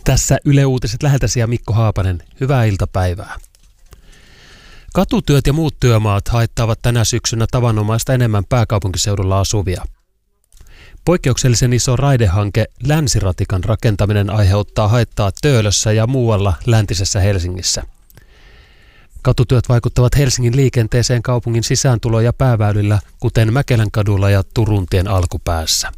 Tässä Yle Uutiset läheltäsi ja Mikko Haapanen. Hyvää iltapäivää. Katutyöt ja muut työmaat haittaavat tänä syksynä tavanomaista enemmän pääkaupunkiseudulla asuvia. Poikkeuksellisen iso raidehanke Länsiratikan rakentaminen aiheuttaa haittaa Töölössä ja muualla läntisessä Helsingissä. Katutyöt vaikuttavat Helsingin liikenteeseen kaupungin sisääntulo- ja pääväylillä, kuten Mäkelänkadulla ja Turuntien alkupäässä.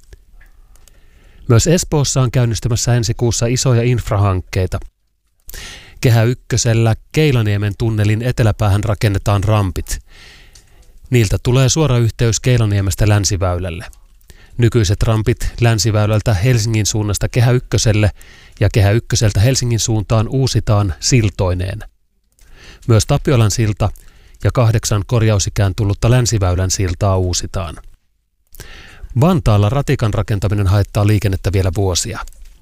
Myös Espoossa on käynnistymässä ensi kuussa isoja infrahankkeita. Kehä Ykkösellä Keilaniemen tunnelin eteläpäähän rakennetaan rampit. Niiltä tulee suora yhteys Keilaniemestä Länsiväylälle. Nykyiset rampit Länsiväylältä Helsingin suunnasta Kehä Ykköselle ja Kehä Ykköseltä Helsingin suuntaan uusitaan siltoineen. Myös Tapiolan silta ja 8 korjausikään tullutta Länsiväylän siltaa uusitaan. Vantaalla ratikan rakentaminen haittaa liikennettä vielä vuosia.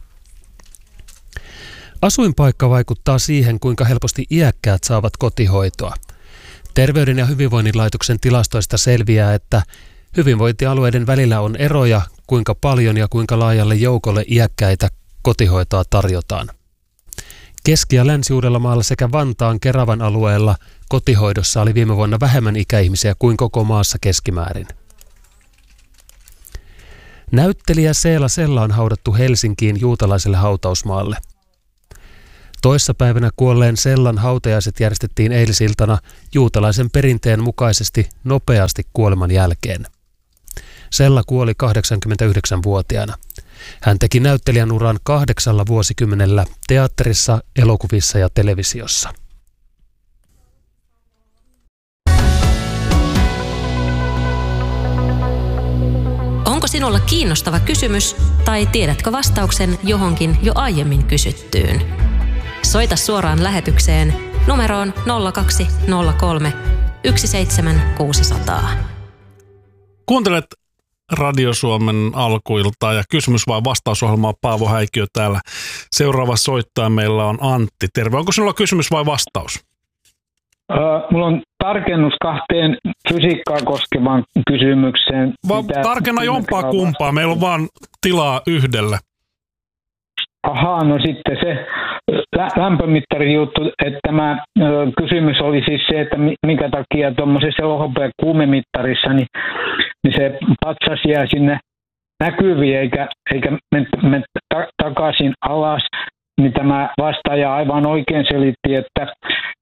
Asuinpaikka vaikuttaa siihen, kuinka helposti iäkkäät saavat kotihoitoa. Terveyden ja hyvinvoinnin laitoksen tilastoista selviää, että hyvinvointialueiden välillä on eroja, kuinka paljon ja kuinka laajalle joukolle iäkkäitä kotihoitoa tarjotaan. Keski- ja Länsi-Uudellamaalla sekä Vantaan Keravan alueella kotihoidossa oli viime vuonna vähemmän ikäihmisiä kuin koko maassa keskimäärin. Näyttelijä Seela Sella on haudattu Helsinkiin juutalaiselle hautausmaalle. Toissapäivänä kuolleen Sellan hautajaiset järjestettiin eilisiltana juutalaisen perinteen mukaisesti nopeasti kuoleman jälkeen. Sella kuoli 89-vuotiaana. Hän teki näyttelijän uran 8 vuosikymmenellä teatterissa, elokuvissa ja televisiossa. Onko sinulla kiinnostava kysymys tai tiedätkö vastauksen johonkin jo aiemmin kysyttyyn? Soita suoraan lähetykseen numeroon 0203 17600. Kuuntelet Radio Suomen alkuiltaa ja kysymys vai vastausohjelmaa Paavo Häikiö täällä. Seuraava soittaja meillä on Antti. Terve. Onko sinulla kysymys vai vastaus? Mulla on tarkennus 2 fysiikkaa koskevaan kysymykseen. Tarkenna jompaa kumpaa. Meillä on vaan tilaa yhdelle. Ahaa, no sitten se lämpömittari juttu, että tämä kysymys oli siis se, että minkä takia tuommoisessa elohopea kuumemittarissa niin se patsas jää sinne näkyviin eikä mene takaisin alas. Niin tämä vastaaja aivan oikein selitti, että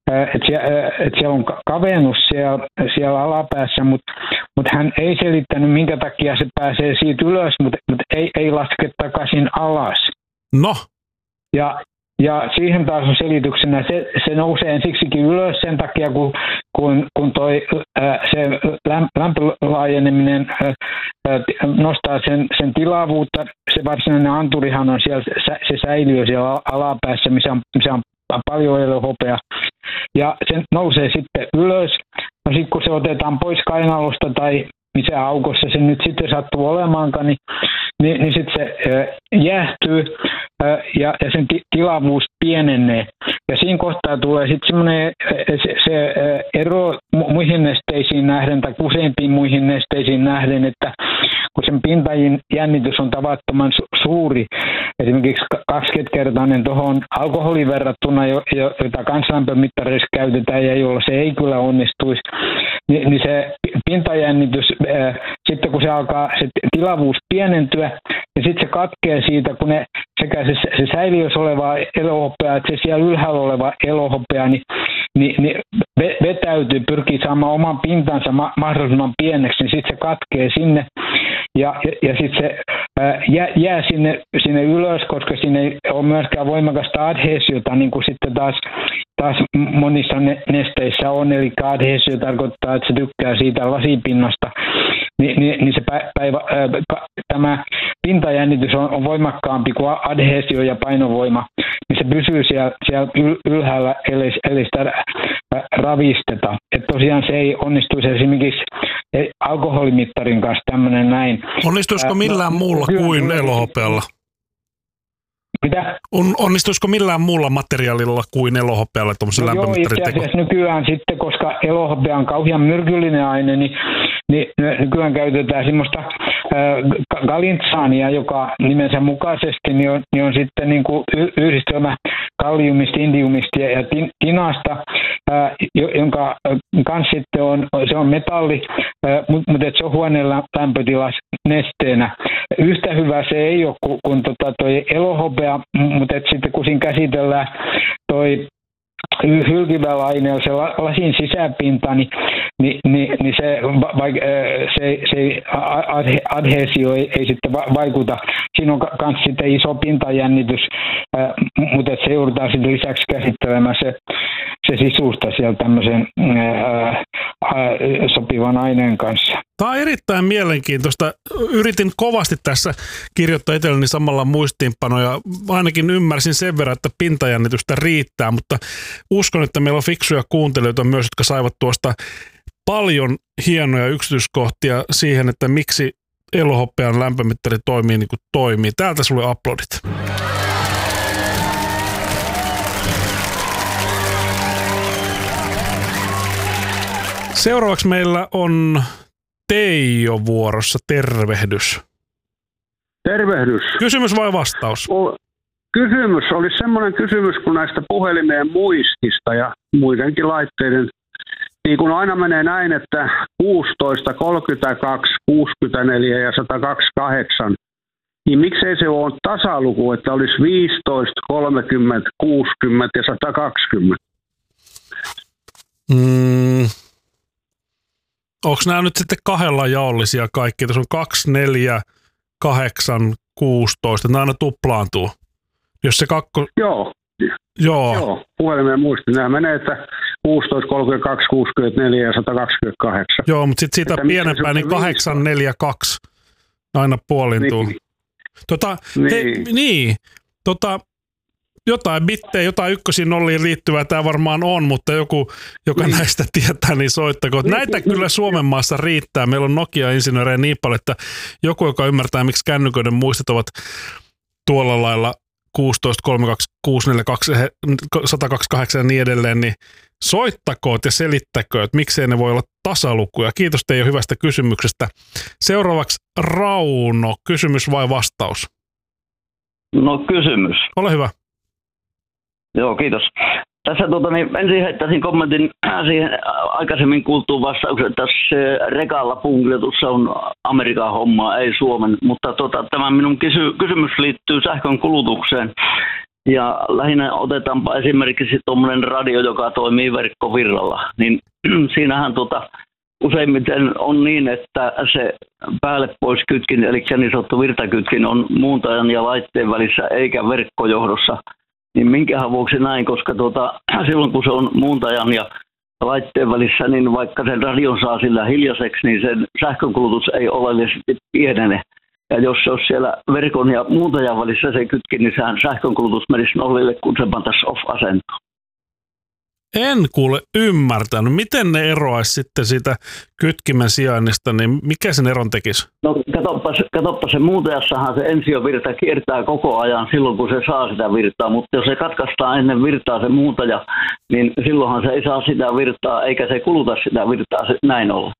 siellä on kavennus siellä alapäässä, mutta hän ei selittänyt, minkä takia se pääsee siitä ylös, mutta ei laske takaisin alas. No. Ja siihen taas on selityksenä, se nousee siksikin ylös sen takia, kun se lämpölaajeneminen nostaa sen tilavuutta. Se varsinainen anturihan on siellä, se säiliö siellä alapäässä, missä on paljon elohopea. Ja se nousee sitten ylös. No sitten kun se otetaan pois kainalosta tai missä aukossa se nyt sitten sattuu olemaankaan, niin sitten se jäähtyy ja sen tilavuus pienenee. Ja siinä kohtaa tulee sitten semmoinen se ero muihin nesteisiin nähden tai useimpiin muihin nesteisiin nähden, että kun sen pintajännitys on tavattoman suuri, esimerkiksi 20-kertainen tuohon alkoholiin verrattuna, jota kansanlämpömittareissa käytetään ja jolla se ei kyllä onnistuisi, niin se pintajännitys, sitten kun se alkaa se tilavuus pienentyä, ja sitten se katkee siitä, kun sekä se säiliössä oleva elohopea että se siellä ylhäällä oleva elohopea, niin vetäytyy, pyrkii saamaan oman pintansa mahdollisimman pieneksi, niin sitten se katkee sinne ja sitten se jää sinne ylös, koska siinä ei ole myöskään voimakasta adhesiota, niin kuin sitten taas monissa nesteissä on, eli adhesio tarkoittaa, että se tykkää siitä lasipinnasta, niin se tämä pintajännitys on voimakkaampi kuin adhesio ja painovoima, niin se pysyy siellä ylhäällä, eli sitä ravisteta. Että tosiaan se ei onnistuisi esimerkiksi alkoholimittarin kanssa tämmöinen näin. Onnistuisiko millään muulla kuin elohopealla? Mitä? Onnistuisiko millään muulla materiaalilla kuin elohopealla tuommoisen lämpömittarin teko? Itse asiassa nykyään sitten, koska elohopea on kauhean myrkyllinen aine, niin niin nykyään käytetään semmoista galintsaania, joka nimensä mukaisesti niin on sitten niin kuin yhdistelmä kalliumista, indiumista ja tinasta, jonka kanssa sitten se on metalli, mutta se on huoneen lämpötilas nesteenä. Yhtä hyvä se ei ole kuin toi elohopea, mutta sitten kun siinä käsitellään toi hylkivällä aineella se lasin sisäpinta, niin se adhesio ei sitten vaikuta. Siinä on myös sitten iso pintajännitys, mutta se joudutaan sitten lisäksi käsittelemään se sisusta siellä tämmöisen sopivan aineen kanssa. Tämä on erittäin mielenkiintoista. Yritin kovasti tässä kirjoittaa itselleni samalla muistiinpanoja. Ainakin ymmärsin sen verran, että pintajännitystä riittää, mutta uskon, että meillä on fiksuja kuuntelijoita myös, jotka saivat tuosta paljon hienoja yksityiskohtia siihen, että miksi elohopean lämpömittari toimii niin kuin toimii. Täältä sulle aplodit. Seuraavaksi meillä on Teijo vuorossa. Tervehdys. Tervehdys. Kysymys vai vastaus? Kysymys olisi semmoinen kysymys kuin näistä puhelimeen muistista ja muidenkin laitteiden. Niin kun aina menee näin, että 16, 32, 64 ja 128, niin miksei se ole tasaluku, että olisi 15, 30, 60 ja 120? Onko nämä nyt sitten kahdella jaollisia kaikki? Tässä on 2, 4, 8, 16. Nämä aina tuplaantuu. Jos se Joo, puhelimeen muisti. Nämä menee, että 16, 32, 64 ja 128. Joo, mutta sitten siitä pienempää, niin 8, 4, 2 aina puolintuu. Jotain bittejä, jotain ykkösiin nolliin liittyvää tämä varmaan on, mutta joku, joka näistä tietää, niin soittakoon. Näitä kyllä Suomen maassa riittää. Meillä on Nokia-insinöörejä niin paljon, että joku, joka ymmärtää, miksi kännyköiden muistit ovat tuolla lailla 16, 32, 642, 128 ja niin edelleen, niin soittakoot ja selittäkööt, miksei ne voi olla tasalukuja. Kiitos teille hyvästä kysymyksestä. Seuraavaksi Rauno, kysymys vai vastaus? No kysymys. Ole hyvä. Joo, kiitos. Tässä ensin heittäisin kommentin siihen aikaisemmin kuultuun vastaukseen, että tässä rekalla punkiletussa on Amerikan hommaa, ei Suomen. Mutta tämä minun kysymys liittyy sähkön kulutukseen. Ja lähinnä otetaanpa esimerkiksi tuommoinen radio, joka toimii verkkovirralla. Niin siinähän useimmiten on niin, että se päälle pois kytkin, eli niin sanottu virtakytkin on muuntajan ja laitteen välissä eikä verkkojohdossa. Niin minkähän vuoksi näin, koska silloin kun se on muuntajan ja laitteen välissä, niin vaikka sen radion saa sillä hiljaiseksi, niin sen sähkönkulutus ei oleellisesti pienene. Ja jos se on siellä verkon ja muuntajan välissä se kytkin, niin sehän sähkönkulutus menisi nollille, kun se pantaisi off-asentoon. En kuule ymmärtänyt. Miten ne eroaisi sitten siitä kytkimen sijainnista, niin mikä sen eron tekisi? No katoppa se muuntajassahan se ensiovirta kiertää koko ajan silloin, kun se saa sitä virtaa, mutta jos se katkaistaan ennen virtaa se muuntaja, niin silloinhan se ei saa sitä virtaa, eikä se kuluta sitä virtaa näin ollen.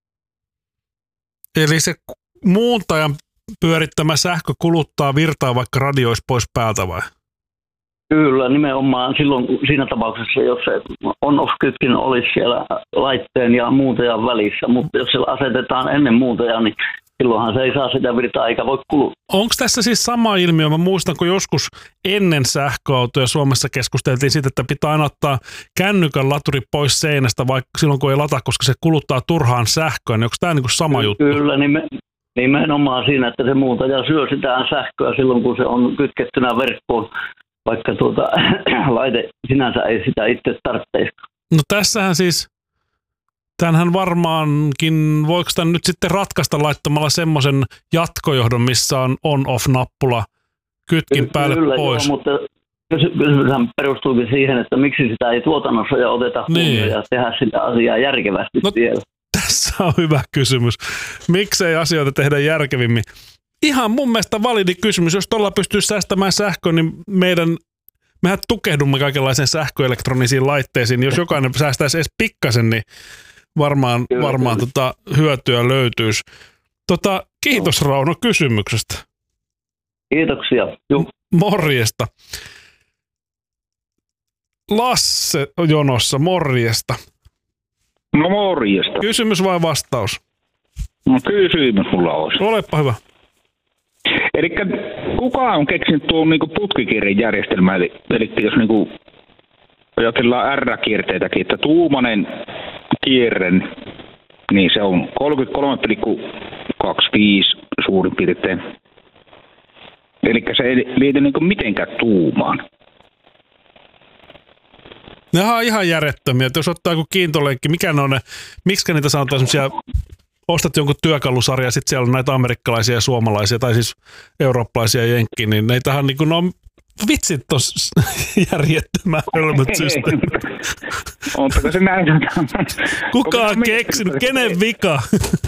Eli se muuntajan pyörittämä sähkö kuluttaa virtaa, vaikka radio olisi pois päältä vai? Kyllä, nimenomaan silloin siinä tapauksessa, jos se on-off-kytkin olisi siellä laitteen ja muuntajan välissä, mutta jos se asetetaan ennen muuntajaa, niin silloinhan se ei saa sitä virtaa eikä voi kuluttaa. Onko tässä siis sama ilmiö? Mä muistan, kun joskus ennen sähköautoja Suomessa keskusteltiin siitä, että pitää aina ottaa kännykän laturi pois seinästä, vaikka silloin kun ei lata, koska se kuluttaa turhaan sähköä, niin onko tämä niin kuin sama juttu? Kyllä, nimenomaan siinä, että se muuntaja syö sitä sähköä silloin, kun se on kytkettynä verkkoon. Vaikka laite sinänsä ei sitä itse tarvitse. No tässähän siis, tämänhän varmaankin, voiko tämän nyt sitten ratkaista laittamalla semmoisen jatkojohdon, missä on on-off-nappula kytkin päälle pois? Joo, mutta kysymyshän perustuukin siihen, että miksi sitä ei tuotannossa ja oteta huomioon ja tehdä sitä asiaa järkevästi siellä. Tässä on hyvä kysymys. Miksei asioita tehdä järkevimmin? Ihan mun mielestä validi kysymys. Jos tuolla pystyy säästämään sähköä, niin mehän tukehdumme kaikenlaisiin sähköelektronisiin laitteisiin. Jos jokainen säästäisi edes pikkasen, niin varmaan hyötyä löytyisi. Kiitos Rauno kysymyksestä. Kiitoksia. Morjesta. Lasse jonossa, morjesta. No morjesta. Kysymys vai vastaus? No kysymys mulla olisi. Olepa hyvä. Eli kuka on keksinyt tuon niinku putkikirjan järjestelmää? Eli jos niinku ajatellaan R-kierteitäkin, että tuumainen kierre, niin se on 33,25 suurin piirtein. Eli se ei liity niinku mitenkään tuumaan. Nehän on ihan järjettömiä. Jos ottaa joku kiintolenkki, mikä ne on ne, miksi niitä sanotaan semmoisia, ostat jonkun työkalusarja ja sitten siellä on näitä amerikkalaisia ja suomalaisia tai siis eurooppalaisia ja jenkkiä, niin neitähän niin kuin ne on vitsit tossa järjettömän hölmöt systeemit. Oletteko se näin? Kuka on keksinyt? Kenen vika?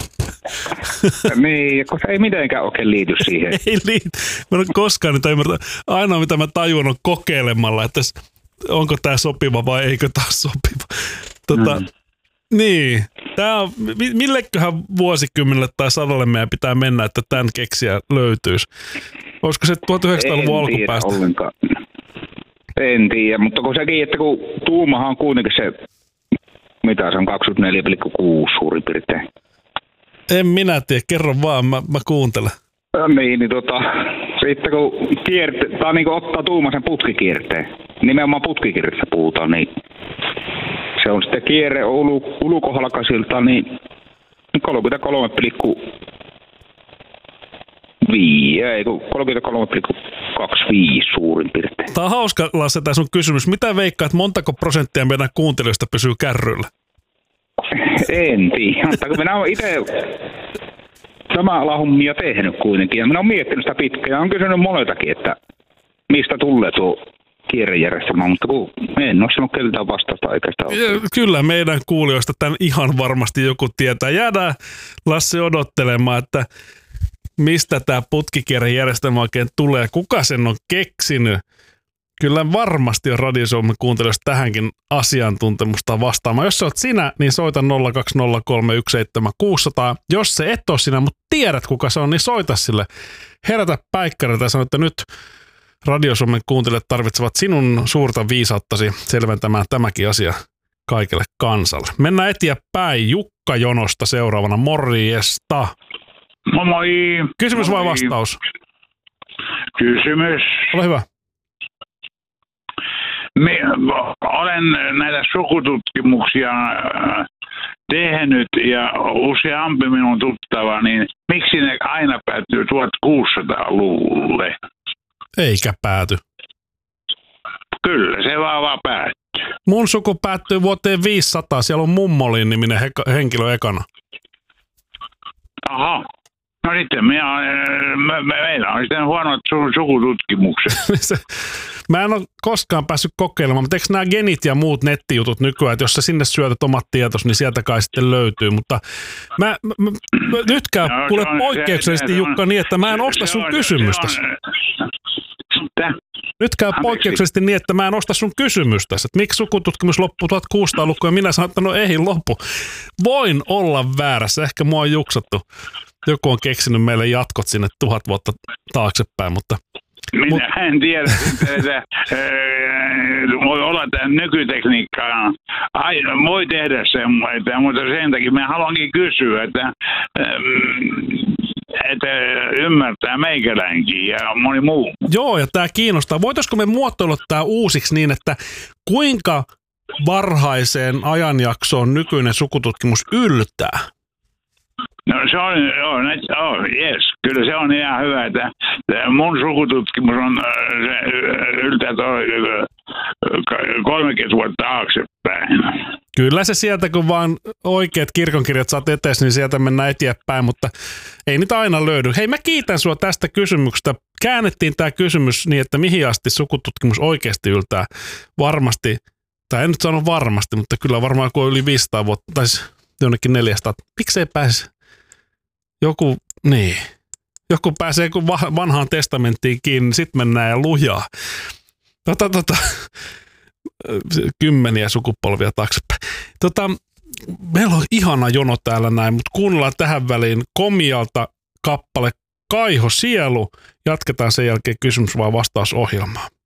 Niin, koska ei mitenkään oikein liity siihen. Ei liity. Mä en ole koskaan niitä ymmärtänyt. Ainoa mitä mä tajun on kokeilemalla, että onko tää sopiva vai eikö tää sopiva. Niin, tää on, milleköhän vuosikymmenelle tai sadalle meidän pitää mennä, että tämän keksiä löytyisi. Olisiko se 1900-luvun alkupäästä? En tiedä, mutta kun sekin, että kun tuumahan on kuitenkin se, mitä se on, 24,6 suurin piirtein. En minä tiedä, kerro vaan, mä kuuntelen. Niin, sitten kun tai niin ottaa tuumaisen putkikierteen, nimenomaan putkikierteessä puhutaan, niin se on sitten kierre ulkohalkaisilta niin 33,25 suurin piirtein. Tämä on hauska, Lasse, tämä sun kysymys. Mitä veikkaat, montako prosenttia meidän kuuntelijoista pysyy kärryillä? En tiedä, mutta kun minä olen itse sama lahummia tehnyt kuitenkin, ja minä olen miettinyt sitä pitkään, ja olen kysynyt moneltakin, että mistä tulee tuo kierrejärjestelmä, mutta kun en ole sanonut keltään vastausta eikä sitä ole. Kyllä meidän kuulijoista tämän ihan varmasti joku tietää. Jäädään, Lasse, odottelemaan, että mistä tämä putkikierrejärjestelmä oikein tulee, kuka sen on keksinyt. Kyllä varmasti on Radio Suomen kuuntelijoista tähänkin asiantuntemusta vastaamaan. Jos sä oot sinä, niin soita 020317600. Jos se et ole sinä, mutta tiedät kuka se on, niin soita sille. Herätä päikkäriltä ja sano, että nyt Radio Suomen kuuntelijat tarvitsevat sinun suurta viisauttasi selventämään tämäkin asia kaikille kansalle. Mennään eteenpäin. Jukka jonosta seuraavana. Morjesta. Moi. Kysymys vai vastaus? Kysymys. Ole hyvä. Olen näitä sukututkimuksia tehnyt ja useampi minun tuttava, niin miksi ne aina päättyy 1600-luvulle? Eikä pääty. Kyllä, se vaan päättyy. Mun suku päättyy vuoteen 500. Siellä on Mummolin niminen henkilö ekana. Aha. No sitten meillä on sitten huonot sukututkimukset. Mä en ole koskaan päässyt kokeilemaan, mutta eikö nämä genit ja muut nettijutut nykyään, että jos sä sinne syötät omat tietos, niin sieltä kai sitten löytyy. Mutta mä nyt käy kuule poikkeuksellisesti, Jukka, niin, että mä en osta sun kysymystäsi. Nyt käy poikkeuksellisesti niin, että mä en osta sun kysymystäsi. Että miksi sukututkimus loppuu 1600-lukua ja minä sanon, että no ei loppu. Voin olla väärässä, ehkä mua on juksattu. Joku on keksinyt meille jatkot sinne 1000 vuotta taaksepäin, mutta... Minä en tiedä, että voi olla tämä nykytekniikka. Voi tehdä semmoista, mutta sen takia minä haluankin kysyä, että ymmärtää meikäläinkin ja moni muu. Joo, ja tämä kiinnostaa. Voitaisiko me muotoilla tämä uusiksi niin, että kuinka varhaiseen ajanjaksoon nykyinen sukututkimus yltää? No se on, yes. Kyllä se on ihan hyvä, että mun sukututkimus on yltää 30 vuotta taaksepäin. Kyllä se sieltä, kun vaan oikeat kirkonkirjat saat etees, niin sieltä mennään eteenpäin, mutta ei niitä aina löydy. Hei, mä kiitän sua tästä kysymyksestä. Käännettiin tämä kysymys niin, että mihin asti sukututkimus oikeasti yltää. Varmasti, tai en nyt sano varmasti, mutta kyllä varmaan kun on yli 500 vuotta, tai jonnekin 400. Miksei pääse? Joku pääsee kun vanhaan testamenttiin kiinni, niin sitten mennään ja lujaa. Kymmeniä sukupolvia taaksepäin. Meillä on ihana jono täällä näin, mutta kuunnellaan tähän väliin Komialta kappale Kaiho sielu. Jatketaan sen jälkeen kysymys- vai vastausohjelmaa.